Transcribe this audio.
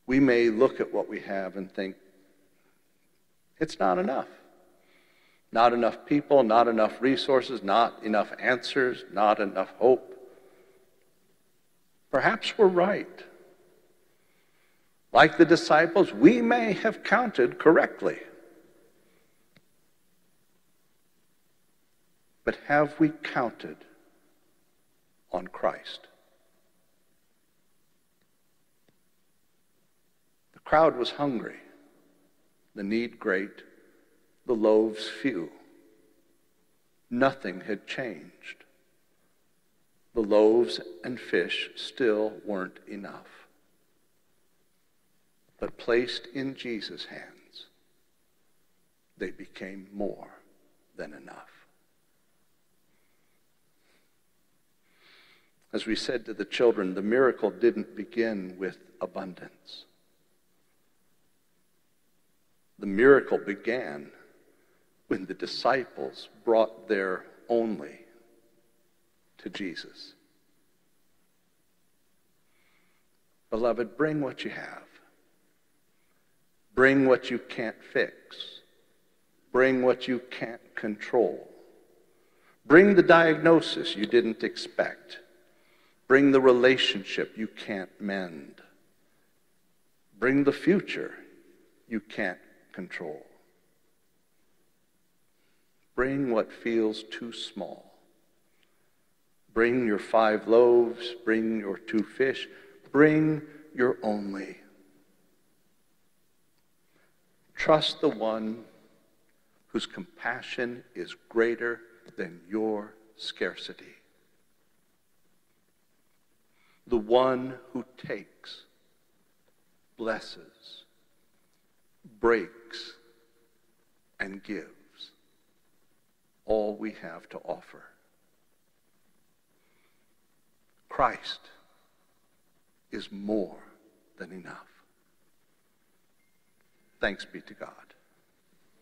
We may look at what we have and think, it's not enough. Not enough people, not enough resources, not enough answers, not enough hope. Perhaps we're right. Like the disciples, we may have counted correctly. But have we counted on Christ? The crowd was hungry, the need great, the loaves few. Nothing had changed. The loaves and fish still weren't enough. But placed in Jesus' hands, they became more than enough. As we said to the children, the miracle didn't begin with abundance. The miracle began when the disciples brought their only to Jesus. Beloved, bring what you have. Bring what you can't fix. Bring what you can't control. Bring the diagnosis you didn't expect. Bring the relationship you can't mend. Bring the future you can't control. Bring what feels too small. Bring your 5 loaves. Bring your 2 fish. Bring your only. Trust the one whose compassion is greater than your scarcity. The one who takes, blesses, breaks, and gives all we have to offer. Christ is more than enough. Thanks be to God.